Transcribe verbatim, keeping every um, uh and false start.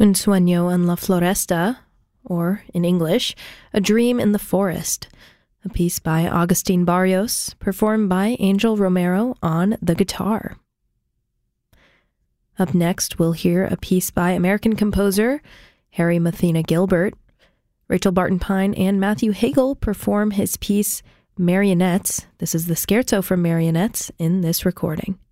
Un sueño en la floresta, or in English, A Dream in the Forest, a piece by Agustin Barrios, performed by Angel Romero on the guitar. Up next, we'll hear a piece by American composer Harry Mathena Gilbert. Rachel Barton Pine and Matthew Hagel perform his piece Marionettes. This is the scherzo for marionettes in this recording.